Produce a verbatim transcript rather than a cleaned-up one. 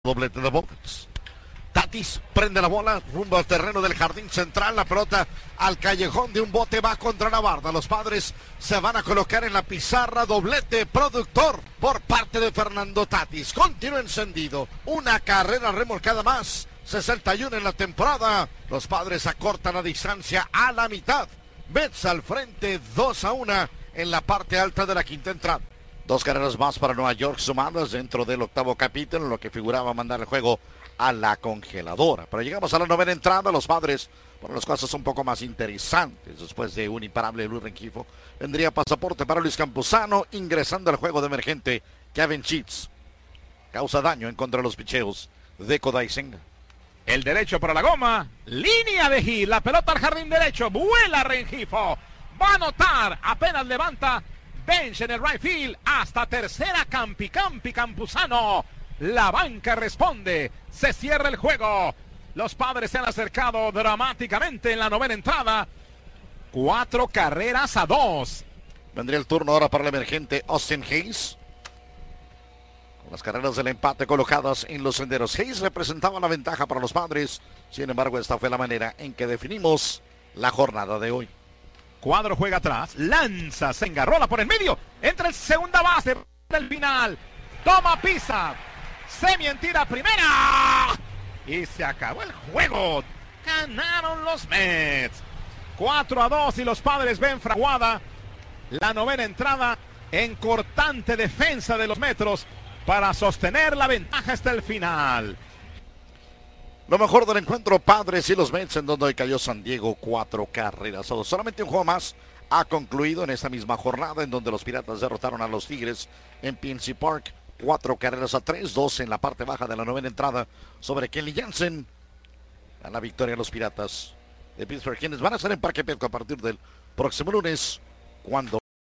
Doblete de Bobets. Tatis prende la bola rumbo al terreno del jardín central. La pelota al callejón de un bote va contra la barda. Los Padres se van a colocar en la pizarra. Doblete productor por parte de Fernando Tatis. Continúa encendido. Una carrera remolcada más. sesenta y uno en la temporada. Los Padres acortan la distancia a la mitad. Mets al frente dos a uno en la parte alta de la quinta entrada. Dos carreras más para Nueva York sumadas dentro del octavo capítulo, lo que figuraba mandar el juego a la congeladora. Pero llegamos a la novena entrada. Los Padres ponen las cosas un poco más interesantes. Después de un imparable Luis Rengifo, vendría pasaporte para Luis Campuzano, ingresando al juego de emergente Kevin Sheets. Causa daño en contra de los picheos de Kodai Senga. El derecho para la goma, línea de Gil, la pelota al jardín derecho, vuela Rengifo, va a anotar, apenas levanta bench en el right field, hasta tercera Campi, Campi, Campuzano, la banca responde, se cierra el juego, los Padres se han acercado dramáticamente en la novena entrada, cuatro carreras a dos. Vendría el turno ahora para el emergente Austin Hayes. Las carreras del empate colocadas en los senderos. Hayes representaba la ventaja para los Padres. Sin embargo, esta fue la manera en que definimos la jornada de hoy. Cuadro juega atrás, lanza, se engarrola por el medio, entra el segunda base del final, toma pisa, semi en tira primera y se acabó el juego. Ganaron los Mets. cuatro a dos y los Padres ven fraguada la novena entrada en cortante defensa de los Metros para sostener la ventaja hasta el final. Lo mejor del encuentro, Padres y los Mets, en donde hoy cayó San Diego cuatro carreras. Solamente un juego más ha concluido en esta misma jornada, en donde los Piratas derrotaron a los Tigres en P N C Park. Cuatro carreras a tres, dos en la parte baja de la novena entrada sobre Kenley Jansen. A la victoria de los Piratas de Pittsburgh, quienes van a estar en Parque Petco a partir del próximo lunes, cuando